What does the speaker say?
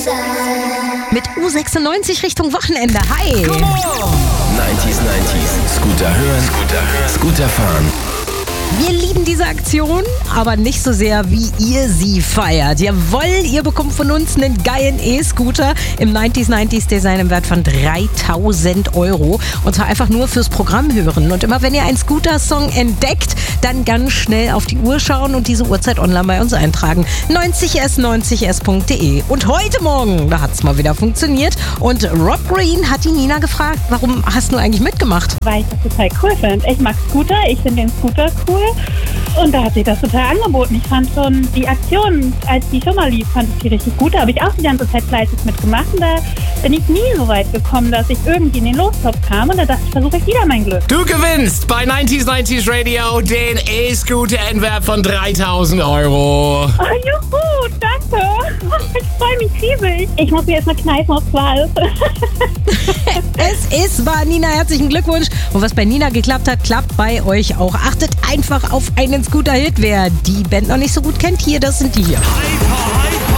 Mit U96 Richtung Wochenende. Hi! 90s, Scooter hören, Scooter fahren. Wir lieben diese Aktion, aber nicht so sehr, wie ihr sie feiert. Jawohl, ihr bekommt von uns einen geilen E-Scooter im 90s Design im Wert von 3.000 Euro. Und zwar einfach nur fürs Programm hören. Und immer wenn ihr einen Scooter-Song entdeckt, dann ganz schnell auf die Uhr schauen und diese Uhrzeit online bei uns eintragen. 90s90s.de. Und heute Morgen, da hat es mal wieder funktioniert. Und Rob Green hat die Nina gefragt, warum hast du eigentlich mitgemacht? Weil ich das total cool finde. Ich mag Scooter, ich finde den Scooter cool. Und da hat sich das total angeboten. Ich fand schon die Aktion, als die schon mal lief, fand ich die richtig gut. Da habe ich auch die ganze Zeit fleißig mitgemacht. Und da bin ich nie so weit gekommen, dass ich irgendwie in den Lostopf kam. Und da dachte ich, versuche ich wieder mein Glück. Du gewinnst bei 90s Radio den E-Scooter in Wert von 3.000 Euro. Oh, juhu, danke. Ich freue mich riesig. Ich muss mir erstmal kneifen aufs Wahl. Es ist wahr, Nina, herzlichen Glückwunsch. Und was bei Nina geklappt hat, klappt bei euch auch. Achtet einfach auf einen Scooter-Hit. Wer die Band noch nicht so gut kennt, hier, das sind die hier. Hyper, hyper.